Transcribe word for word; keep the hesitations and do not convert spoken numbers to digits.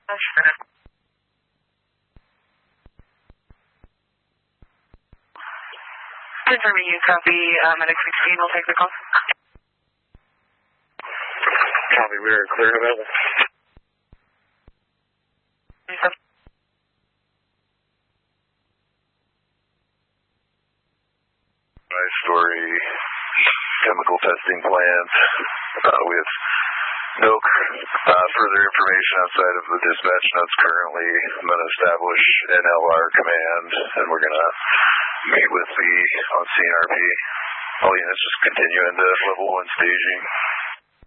Confirming you copy, uh, Medic sixteen, we'll take the call. Copy, we are clear available. My story, chemical testing plans, uh, with no uh, further information outside of the dispatch notes currently. I'm going to establish N L R command, and we're going to meet with the on C N R P. All units just continue into level one staging.